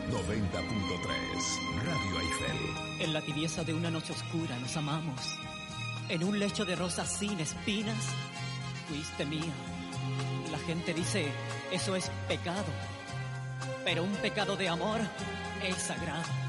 90.3 Radio Eiffel. En la tibieza de una noche oscura nos amamos. En un lecho de rosas sin espinas, fuiste mía. La gente dice, eso es pecado. Pero un pecado de amor es sagrado.